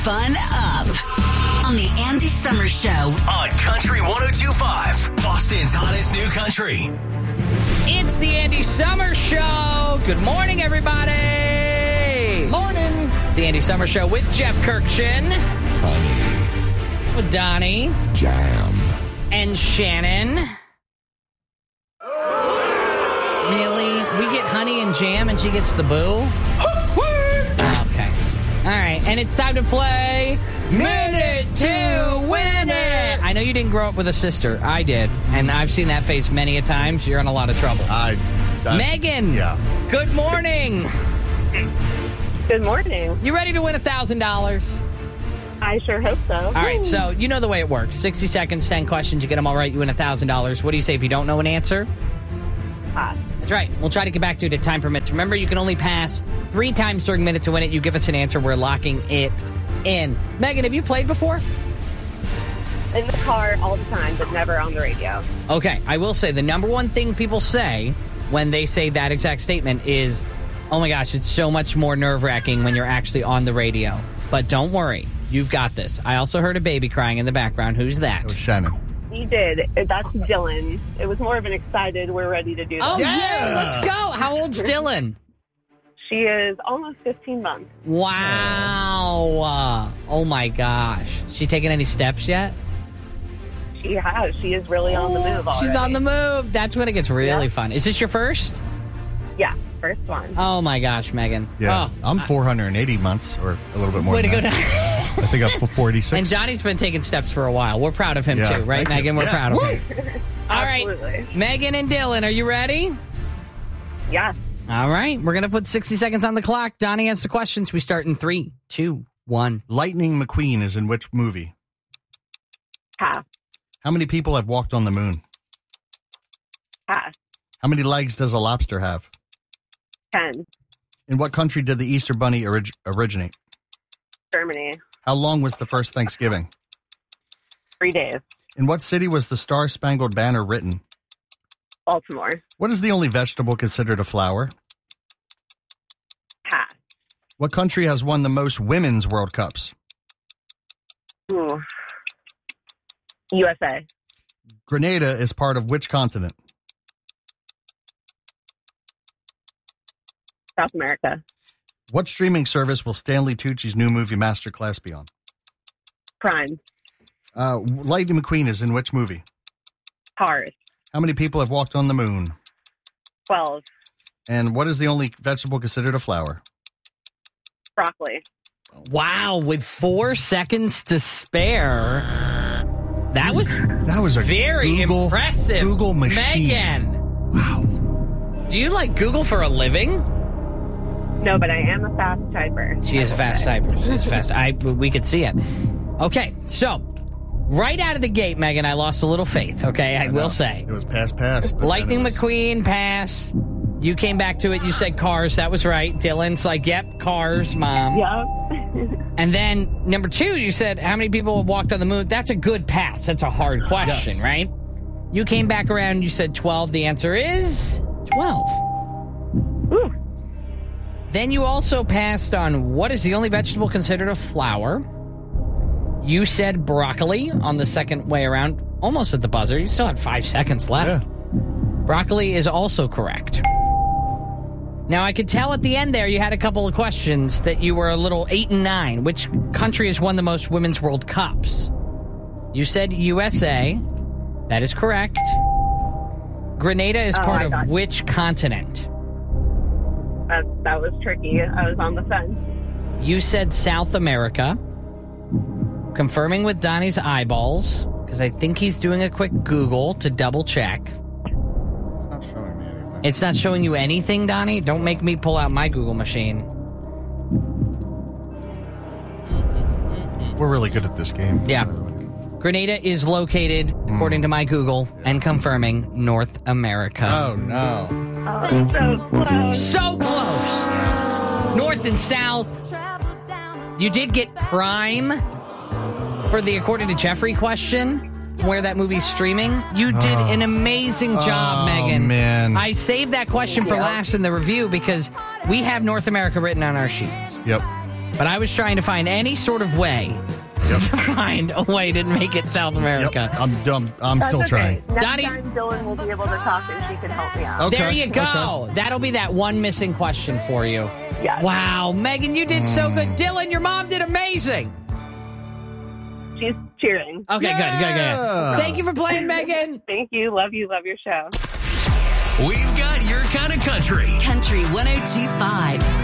Fun up on the Andy Summers Show on Country 102.5, Boston's hottest new country. It's the Andy Summers Show. Good morning, everybody. Morning. It's the Andy Summers Show with Jeff Kirkshin. Honey. With Donnie. Jam. And Shannon. Really? We get honey and jam and she gets the boo? Okay. All right. And it's time to play Minute to Win It. I know you didn't grow up with a sister. I did. And I've seen that face many a times. You're in a lot of trouble. Megan. Yeah. Good morning. Good morning. You ready to win $1,000? I sure hope so. All right, so you know the way it works. 60 seconds, 10 questions. You get them all right, you win $1,000. What do you say if you don't know an answer? Pass. That's right. We'll try to get back to it if time permits. Remember, you can only pass 3 times during Minute to Win It. You give us an answer, we're locking it in. Megan, have you played before? In the car all the time, but never on the radio. Okay, I will say the number one thing people say when they say that exact statement is, oh my gosh, it's so much more nerve-wracking when you're actually on the radio. But don't worry, you've got this. I also heard a baby crying in the background. Who's that? It was Shannon. You did. That's Dylan. It was more of an excited, we're ready to do this. Oh, yeah, let's go. How old's Dylan? She is almost 15 months. Wow. Oh, my gosh. She taking any steps yet? She has. She is really on the move already. She's on the move. That's when it gets really fun. Is this your first? Yeah, first one. Oh, my gosh, Megan. Yeah. Oh, I'm 480 months or a little bit more way to than go. that. I think I'm 46. And Johnny's been taking steps for a while. We're proud of him, Yeah, too, right, thank you. Megan? We're Yeah. proud of him. All right. Absolutely. Megan and Dylan, are you ready? Yeah. All right. We're going to put 60 seconds on the clock. Donnie answers the questions. We start in 3, 2, 1. Lightning McQueen is in which movie? Pass. How many people have walked on the moon? Pass. How many legs does a lobster have? 10. In what country did the Easter Bunny originate? Germany. How long was the first Thanksgiving? 3 days. In what city was the Star Spangled Banner written? Baltimore. What is the only vegetable considered a flower? Pass. What country has won the most women's World Cups? Ooh. USA. Grenada is part of which continent? South America. What streaming service will Stanley Tucci's new movie Masterclass be on? Prime. Lightning McQueen is in which movie? Cars. How many people have walked on the moon? 12. And what is the only vegetable considered a flower? Broccoli. Wow. With 4 seconds to spare. That was a very Google, impressive. Google machine. Megan. Wow. Do you like Google for a living? No, but I am a fast typer. She is a fast typer. She's fast. We could see it. Okay, so right out of the gate, Megan, I lost a little faith. Okay, I will say. It was pass. but Lightning then it was- McQueen, pass. You came back to it. You said cars. That was right. Dylan's like, yep, cars, Mom. Yep. And then number 2, you said, how many people have walked on the moon? That's a good pass. That's a hard question, Yes. right? You came back around and you said 12. The answer is 12. Ooh. Then you also passed on what is the only vegetable considered a flower. You said broccoli on the second way around, almost at the buzzer. You still had 5 seconds left. Yeah. Broccoli is also correct. Now, I could tell at the end there you had a couple of questions that you were a little 8 and 9. Which country has won the most Women's World Cups? You said USA. That is correct. Grenada is part of which continent? That was tricky. I was on the fence. You said South America. Confirming with Donnie's eyeballs, because I think he's doing a quick Google to double check. It's not showing me anything. It's not showing you anything, Donnie? Don't make me pull out my Google machine. We're really good at this game. Yeah. Grenada is located, according to my Google, and confirming North America. Oh, no. Oh, so close. So close! North and South. You did get Prime for the According to Jeffrey question, where that movie's streaming. You did an amazing job, Megan. Man. I saved that question for last in the review because we have North America written on our sheets. Yep. But I was trying to find any sort of way to find a way to make it South America. Yep. I'm That's still okay. trying. Next Donnie- time, Dylan will be able to talk and she can help me out. Okay. There you go. That'll be that one missing question for you. Yes. Wow, Megan, you did so good. Dylan, your mom did amazing. She's cheering. Okay, Yeah. good. Thank you for playing, Megan. Thank you. Love you. Love your show. We've got your kind of country. Country 102.5.